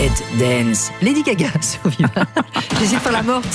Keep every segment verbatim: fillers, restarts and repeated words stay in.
Dead Dance. Lady Gaga sur Viva. J'hésite par la morte.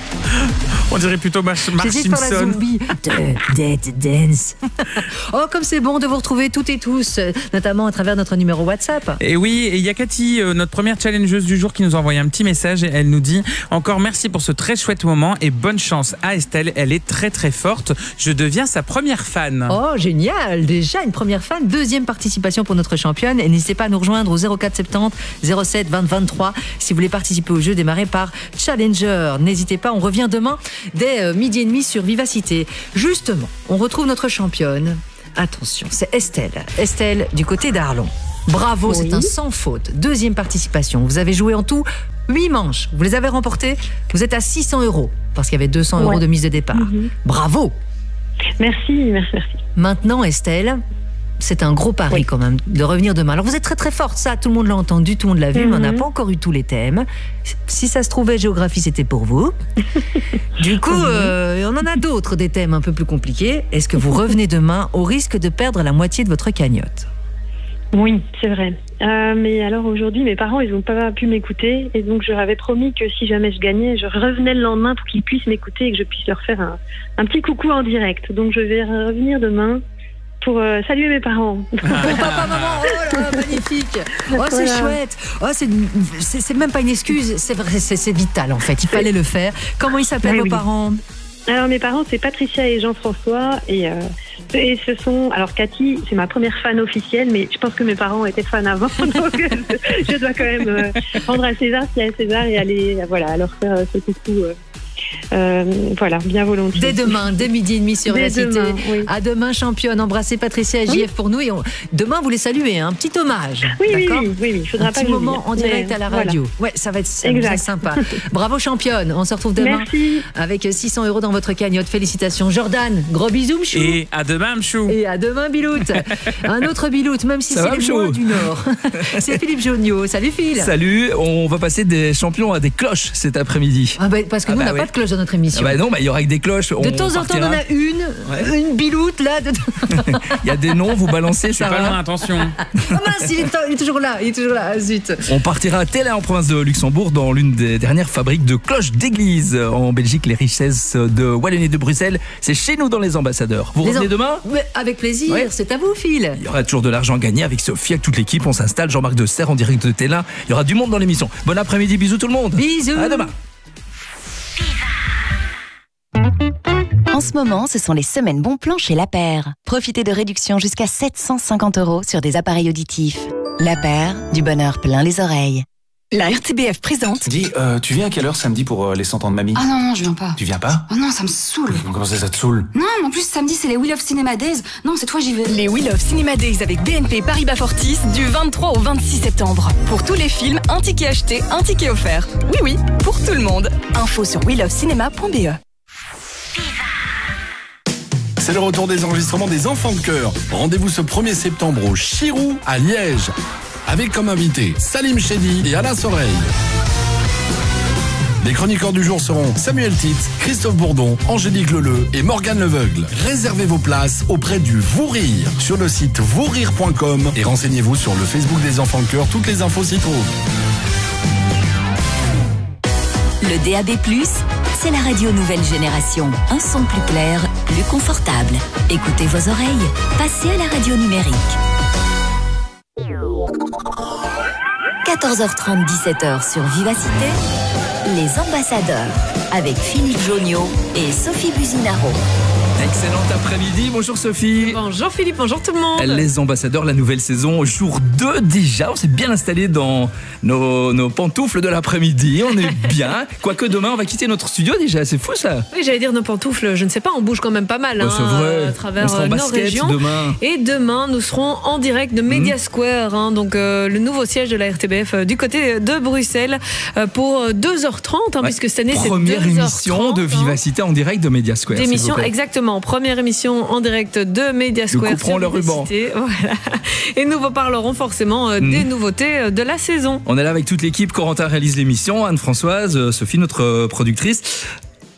On dirait plutôt Marge Simpson. J'hésite par la zombie. The Dead Dance. Oh, comme c'est bon de vous retrouver toutes et tous, notamment à travers notre numéro WhatsApp. Et oui, et il y a Cathy, notre première challengeuse du jour, qui nous a envoyé un petit message. Et elle nous dit « Encore merci pour ce très chouette moment et bonne chance à Estelle. Elle est très très forte. Je deviens sa première fan. » Oh, génial. Déjà une première fan. Deuxième participation pour notre championne. Et n'hésitez pas à nous rejoindre au zéro quatre soixante-dix zéro sept vingt vingt-trois si vous voulez participer au jeu démarré par Challenger. N'hésitez pas, on revient demain dès euh, midi et demi sur Vivacité. Justement, on retrouve notre championne. Attention, c'est Estelle. Estelle du côté d'Arlon. Bravo, oui. C'est un sans faute. Deuxième participation. Vous avez joué en tout huit manches. Vous les avez remportées. Vous êtes à six cents euros parce qu'il y avait deux cents euros ouais. de mise de départ. Mm-hmm. Bravo. Merci, merci, merci. Maintenant, Estelle, c'est un gros pari oui. quand même de revenir demain. Alors vous êtes très très forte, ça, tout le monde l'a entendu, tout le monde l'a vu, mm-hmm. mais on n'a pas encore eu tous les thèmes. Si ça se trouvait, géographie, c'était pour vous. Du coup, mm-hmm. euh, on en a d'autres, des thèmes un peu plus compliqués. Est-ce que vous revenez demain au risque de perdre la moitié de votre cagnotte? Oui, c'est vrai. Euh, mais alors aujourd'hui, mes parents, ils n'ont pas pu m'écouter. Et donc, je leur avais promis que si jamais je gagnais, je revenais le lendemain pour qu'ils puissent m'écouter et que je puisse leur faire un, un petit coucou en direct. Donc, je vais revenir demain pour euh, saluer mes parents. Bon, papa, maman, oh là, magnifique. Oh, c'est voilà. chouette. Oh, c'est, c'est, c'est même pas une excuse, c'est vrai, c'est, c'est vital en fait. Il fallait le faire. Comment ils s'appellent, oui, vos oui. parents? Alors, mes parents, c'est Patricia et Jean-François. Et, euh, et ce sont... Alors, Cathy, c'est ma première fan officielle, mais je pense que mes parents étaient fans avant. Donc, je, je dois quand même euh, rendre à César ce qu'il y a à César et aller voilà, leur faire euh, ce coucou. Euh, Euh, voilà, bien volontiers. Dès demain, dès midi et demi sur Vivacité. Oui. À demain, championne. Embrassez Patricia et J F oui. pour nous. Et on... Demain, vous les saluez, hein, un petit hommage. Oui, d'accord oui, oui, oui. Faudra un pas petit moment en direct mais à la radio. Voilà. Ouais, ça va être ça, ça sympa. Bravo, championne. On se retrouve demain. Merci. Avec six cents euros dans votre cagnotte. Félicitations, Jordan. Gros bisous, Mchou. Et à demain, Mchou. Et à demain, Biloute. Un autre Biloute, même si ça c'est va, les Mchou. moins du Nord. C'est Philippe Joniot. Salut, Phil. Salut. On va passer des champions à des cloches cet après-midi. Ah bah, parce que ah nous, bah, on n'a ouais. pas de cloche dans notre émission. Ah bah non, bah, il y aura que des cloches. De on temps en temps, on en a une, ouais. une biloute là. De... Il y a des noms, vous balancez ça. Je suis pas loin, attention. Oh mince, il est, il est toujours là, il est toujours là, zut. On partira à Télé en province de Luxembourg dans l'une des dernières fabriques de cloches d'église. En Belgique, les richesses de Wallonie et de Bruxelles, c'est chez nous dans les ambassadeurs. Vous les revenez en... demain? Mais avec plaisir, ouais. C'est à vous, Phil. Il y aura toujours de l'argent gagné avec Sophie, avec toute l'équipe. On s'installe, Jean-Marc de Serre en direct de Télé. Il y aura du monde dans l'émission. Bon après-midi, bisous tout le monde. Bisous. À demain. En ce moment, ce sont les semaines bons plans chez La Paire. Profitez de réductions jusqu'à sept cent cinquante euros sur des appareils auditifs. La Paire, du bonheur plein les oreilles. La R T B F présente. Dis, euh, tu viens à quelle heure samedi pour euh, les cent ans de mamie? Ah non, non, je viens pas. Tu viens pas? Oh non, ça me saoule. Comment ça, ça te saoule? Non, en plus, samedi, c'est les Wheel of Cinema Days. Non, cette fois, j'y vais. Les Wheel of Cinema Days avec B N P Paribas Fortis du vingt-trois au vingt-six septembre. Pour tous les films, un ticket acheté, un ticket offert. Oui, oui, pour tout le monde. Info sur wheel of cinema point b e. C'est le retour des enregistrements des Enfants de Cœur. Rendez-vous ce premier septembre au Chirou à Liège. Avec comme invités Salim Chedi et Alain Soreille. Les chroniqueurs du jour seront Samuel Titz, Christophe Bourdon, Angélique Leleu et Morgane Leveugle. Réservez vos places auprès du Vous Rire sur le site vous rire point com et renseignez-vous sur le Facebook des Enfants de Cœur. Toutes les infos s'y trouvent. Le D A B plus, c'est la radio nouvelle génération. Un son plus clair, plus confortable. Écoutez vos oreilles, passez à la radio numérique. quatorze heures trente, dix-sept heures sur Vivacité, les ambassadeurs avec Philippe Joniot et Sophie Buzinaro. Excellent après-midi, bonjour Sophie. Bonjour Philippe, bonjour tout le monde. Les ambassadeurs, la nouvelle saison, jour deux déjà. On s'est bien installé dans nos, nos pantoufles de l'après-midi, on est bien. Quoique demain on va quitter notre studio déjà, c'est fou ça. Oui, j'allais dire nos pantoufles, je ne sais pas, on bouge quand même pas mal oh, hein, c'est vrai. à travers on sera en nos basket régions. Demain. Et demain nous serons en direct de Media mmh. Square, hein, donc euh, le nouveau siège de la R T B F euh, du côté de Bruxelles euh, pour deux heures trente, hein, ouais. puisque cette année c'est deux heures trente. Première émission de Vivacité hein. en direct de Media Square. D'émission, exactement, première émission en direct de Media Square. Nous couperons le ruban. Voilà. Et nous vous parlerons forcément euh, mmh. des nouveautés euh, de la saison. On est là avec toute l'équipe. Corentin réalise l'émission, Anne-Françoise, Sophie, notre productrice.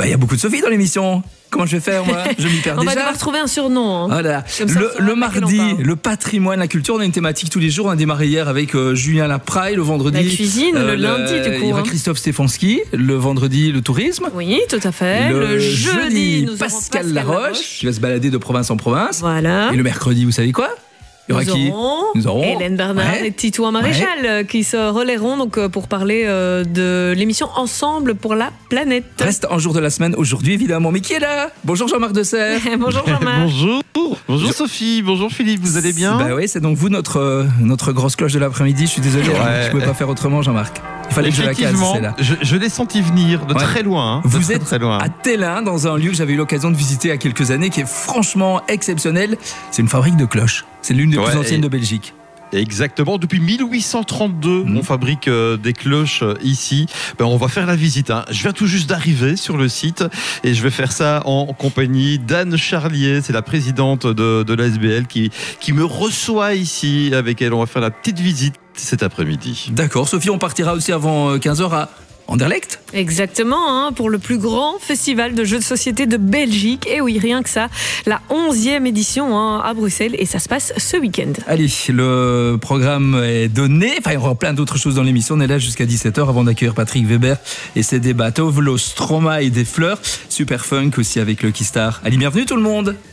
Bah, il y a beaucoup de Sophie dans l'émission. Comment je vais faire, moi? Je m'y perds On déjà. va devoir trouver un surnom. Hein. Voilà. Comme ça, le on saura le mardi, le patrimoine, la culture, on a une thématique tous les jours. On a démarré hier avec euh, Julien Lapraille, le vendredi. La cuisine, le lundi, du coup. Il y aura hein. Christophe Stefanski, le vendredi, le tourisme. Oui, tout à fait. Le, Le, jeudi, nous aurons Pascal, Pascal Laroche, Laroche. qui va se balader de province en province. Voilà. Et le mercredi, vous savez quoi? Il y aura Nous qui? aurons Nous aurons Hélène Bernard Ouais. et Titouan Maréchal euh, qui se relaieront donc, euh, pour parler euh, de l'émission Ensemble pour la planète. Reste un jour de la semaine aujourd'hui, évidemment. Mais qui est là? Bonjour Jean-Marc Dessert. Bonjour Jean-Marc. Bonjour, bonjour Sophie, bonjour Philippe, vous allez bien? Bah oui, c'est donc vous notre, euh, notre grosse cloche de l'après-midi. Je suis désolé, Ouais. hein, je ne pouvais pas faire autrement, Jean-Marc. Il fallait que je la casse, Effectivement, c'est là. je, je l'ai senti venir de Ouais. très loin. hein, de Vous très, êtes très loin. à Tellin, dans un lieu que j'avais eu l'occasion de visiter il y a quelques années, qui est franchement exceptionnel. C'est une fabrique de cloches. C'est l'une des Ouais, plus anciennes et- de Belgique. Exactement, depuis mille huit cent trente-deux, Mmh. on fabrique euh, des cloches euh, ici. Ben, on va faire la visite. hein. Je viens tout juste d'arriver sur le site et je vais faire ça en compagnie d'Anne Charlier, c'est la présidente de, de l'A S B L qui, qui me reçoit ici. Avec elle, on va faire la petite visite cet après-midi. D'accord, Sophie, on partira aussi avant quinze heures à Anderlecht. Exactement, hein, pour le plus grand festival de jeux de société de Belgique. Et oui, rien que ça, la onzième édition hein, à Bruxelles et ça se passe ce week-end. Allez, le programme est donné. Enfin, il y aura plein d'autres choses dans l'émission. On est là jusqu'à dix-sept heures avant d'accueillir Patrick Weber et ses débats. Tovlo, Stromae et des fleurs. Super funk aussi avec le Keystar. Allez, bienvenue tout le monde.